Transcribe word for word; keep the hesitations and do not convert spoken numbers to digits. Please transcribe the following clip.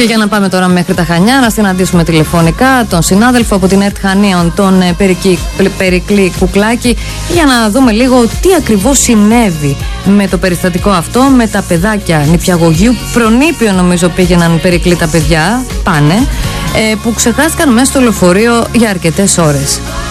Και για να πάμε τώρα μέχρι τα Χανιά, να συναντήσουμε τηλεφωνικά τον συνάδελφο από την ΕΡΤ Χανίων, τον Περική, Περικλή Κουκλάκη, για να δούμε λίγο τι ακριβώς συνέβη με το περιστατικό αυτό, με τα παιδάκια νηπιαγωγείου. Προνήπιο νομίζω πήγαιναν, Περικλή, τα παιδιά, πάνε, ε, που ξεχάστηκαν μέσα στο λεωφορείο για αρκετές ώρες.